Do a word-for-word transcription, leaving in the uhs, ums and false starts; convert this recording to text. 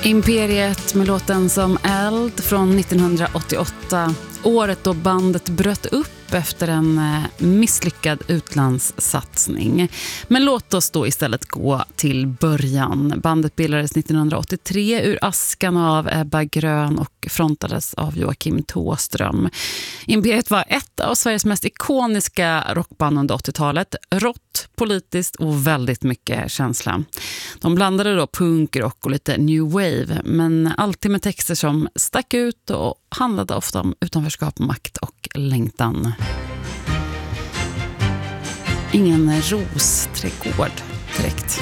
Imperiet med låten Som eld från nittonhundraåttioåtta. Året då bandet bröt upp efter en misslyckad utlandssatsning. Men låt oss då istället gå till början. Bandet bildades nittonhundraåttiotre ur askan av Ebba Grön och frontades av Joakim Thåström. Imperiet var ett av Sveriges mest ikoniska rockband under åttiotalet. Rått, politiskt och väldigt mycket känsla. De blandade då punkrock och lite new wave, men alltid med texter som stack ut och handlade ofta om utanförskap, makt och längtan. Ingen rosträdgård direkt.